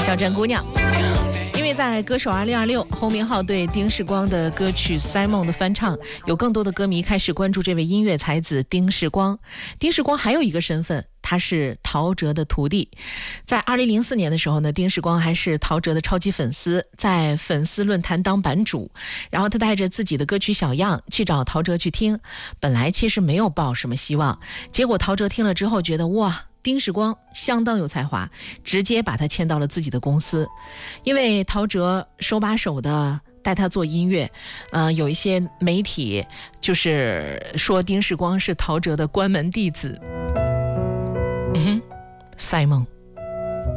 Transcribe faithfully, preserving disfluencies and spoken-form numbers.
小镇姑娘。因为在歌手二零二六，侯明昊对丁世光的歌曲《Simon》的翻唱，有更多的歌迷开始关注这位音乐才子丁世光。丁世光还有一个身份，他是陶喆的徒弟。在二零零四年的时候呢，丁世光还是陶喆的超级粉丝，在粉丝论坛当版主，然后他带着自己的歌曲小样去找陶喆去听。本来其实没有抱什么希望，结果陶喆听了之后觉得哇，丁世光相当有才华，直接把他签到了自己的公司。因为陶喆手把手的带他做音乐，呃，有一些媒体就是说丁世光是陶喆的关门弟子。嗯哼，Simon。